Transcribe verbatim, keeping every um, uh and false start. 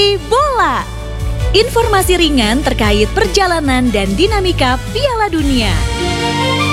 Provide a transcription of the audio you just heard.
Edisi Bola. Informasi ringan terkait perjalanan dan dinamika Piala Dunia.